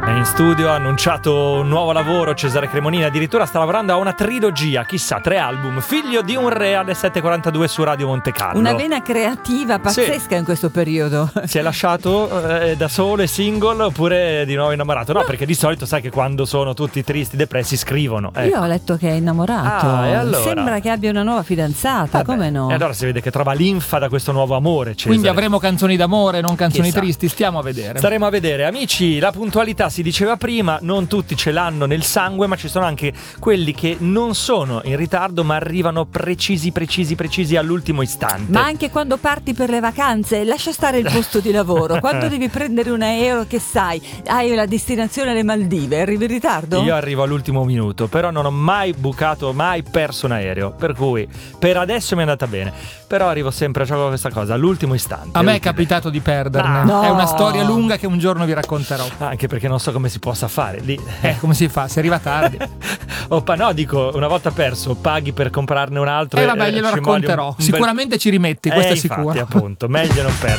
In studio ha annunciato un nuovo lavoro Cesare Cremonini, addirittura sta lavorando a una trilogia, chissà, 3 album. Figlio di un re alle 7:42 su Radio Monte Carlo. Una vena creativa pazzesca in questo periodo. Si è lasciato da solo e single oppure di nuovo innamorato? No, perché di solito sai che quando sono tutti tristi, depressi scrivono. Io ho letto che è innamorato. E allora? Sembra che abbia una nuova fidanzata, come no? E allora si vede che trova linfa da questo nuovo amore, Cesare. Quindi avremo canzoni d'amore, non canzoni Chissà. tristi, stiamo a vedere. Staremo a vedere. Amici, la puntualità si diceva prima, non tutti ce l'hanno nel sangue, ma ci sono anche quelli che non sono in ritardo ma arrivano precisi all'ultimo istante. Ma anche quando parti per le vacanze, lascia stare il posto di lavoro. Quando devi prendere un aereo che sai, hai la destinazione alle Maldive, arrivi in ritardo? Io arrivo all'ultimo minuto, però non ho mai bucato, mai perso un aereo, per cui per adesso mi è andata bene, però arrivo sempre a questa cosa all'ultimo istante. A me è capitato di perderne. No. È una storia lunga che un giorno vi racconterò. Anche perché non so come si possa fare lì. Come si fa? Si arriva tardi. No, dico, una volta perso, paghi per comprarne un altro. Vabbè, glielo ci racconterò. vuole un Sicuramente ci rimetti, questo è infatti, sicuro. Appunto, meglio non perdere.